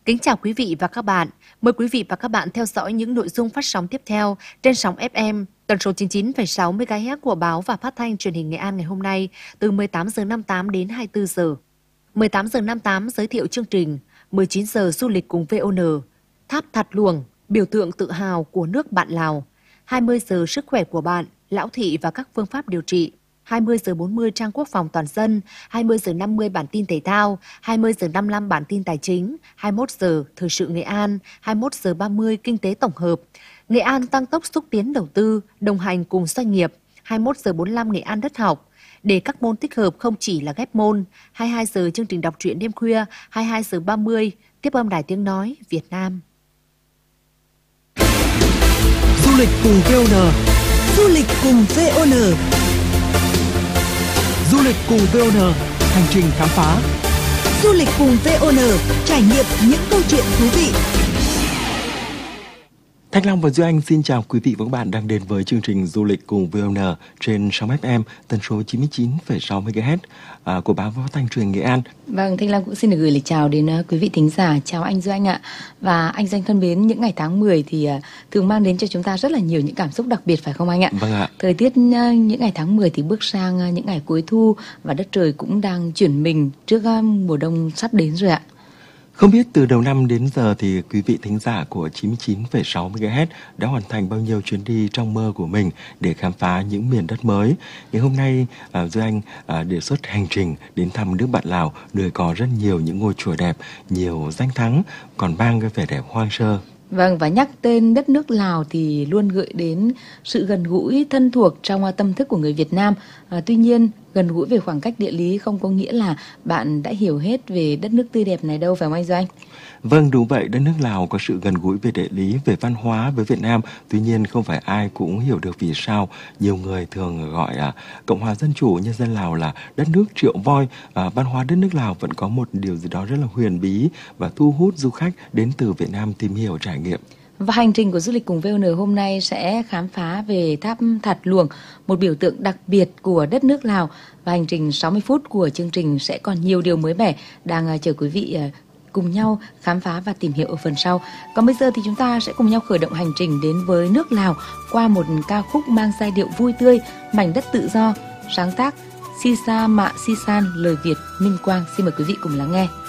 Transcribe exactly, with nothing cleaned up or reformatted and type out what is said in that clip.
Kính chào quý vị và các bạn. Mời quý vị và các bạn theo dõi những nội dung phát sóng tiếp theo trên sóng ép em tần số chín mươi chín phẩy sáu mê ga héc của báo và phát thanh truyền hình Nghệ An ngày hôm nay từ mười tám giờ năm mươi tám đến hai mươi tư giờ. mười tám giờ năm mươi tám giới thiệu chương trình, mười chín giờ du lịch cùng vê o en, Tháp Thạt Luồng, biểu tượng tự hào của nước bạn Lào, hai mươi giờ sức khỏe của bạn, lão thị và các phương pháp điều trị. hai mươi giờ bốn mươi trang quốc phòng toàn dân, hai mươi giờ năm mươi bản tin thể thao, hai mươi giờ năm mươi lăm bản tin tài chính, hai mươi mốt giờ thời sự Nghệ An, hai mươi mốt giờ ba mươi kinh tế tổng hợp. Nghệ An tăng tốc xúc tiến đầu tư, đồng hành cùng doanh nghiệp, hai mươi mốt giờ bốn mươi lăm Nghệ An đất học. Để các môn tích hợp không chỉ là ghép môn, hai mươi hai giờ chương trình đọc truyện đêm khuya, hai mươi hai giờ ba mươi tiếp âm Đài Tiếng Nói Việt Nam. Du lịch cùng vê o en. Du lịch cùng vê o en. Du lịch cùng vê o en, hành trình khám phá. Du lịch cùng vê o en, trải nghiệm những câu chuyện thú vị. Thanh Long và Duy Anh xin chào quý vị và các bạn đang đến với chương trình Du lịch cùng vê o en trên sóng ép em tần số chín mươi chín phẩy sáu mê ga héc à, của báo và phát thanh truyền Nghệ An. Vâng, Thanh Long cũng xin được gửi lời chào đến uh, quý vị thính giả. Chào anh Duy Anh ạ. Và anh Duy Anh thân mến, những ngày tháng mười thì uh, thường mang đến cho chúng ta rất là nhiều những cảm xúc đặc biệt phải không anh ạ? Vâng ạ. Thời tiết uh, những ngày tháng mười thì bước sang uh, những ngày cuối thu và đất trời cũng đang chuyển mình trước uh, mùa đông sắp đến rồi ạ. Không biết từ đầu năm đến giờ thì quý vị thính giả của chín mươi chín phẩy sáu mê ga héc đã hoàn thành bao nhiêu chuyến đi trong mơ của mình để khám phá những miền đất mới. Ngày hôm nay, uh, Duy Anh uh, đề xuất hành trình đến thăm nước bạn Lào, nơi có rất nhiều những ngôi chùa đẹp, nhiều danh thắng, còn mang cái vẻ đẹp hoang sơ. Vâng, và nhắc tên đất nước Lào thì luôn gợi đến sự gần gũi thân thuộc trong tâm thức của người Việt Nam. À, tuy nhiên, gần gũi về khoảng cách địa lý không có nghĩa là bạn đã hiểu hết về đất nước tươi đẹp này đâu, phải không anh Doan? Vâng, đúng vậy, đất nước Lào có sự gần gũi về địa lý, về văn hóa với Việt Nam. Tuy nhiên, không phải ai cũng hiểu được vì sao nhiều người thường gọi à, Cộng hòa Dân chủ Nhân dân Lào là đất nước triệu voi. À, văn hóa đất nước Lào vẫn có một điều gì đó rất là huyền bí và thu hút du khách đến từ Việt Nam tìm hiểu trải nghiệm. Và hành trình của du lịch cùng vê o en hôm nay sẽ khám phá về tháp Thạt Luồng, một biểu tượng đặc biệt của đất nước Lào. Và hành trình sáu mươi phút của chương trình sẽ còn nhiều điều mới mẻ đang chờ quý vị cùng nhau khám phá và tìm hiểu ở phần sau. Còn bây giờ thì chúng ta sẽ cùng nhau khởi động hành trình đến với nước Lào qua một ca khúc mang giai điệu vui tươi, Mảnh đất tự do, sáng tác Sisa Mạ Sisan, lời Việt Minh Quang. Xin mời quý vị cùng lắng nghe.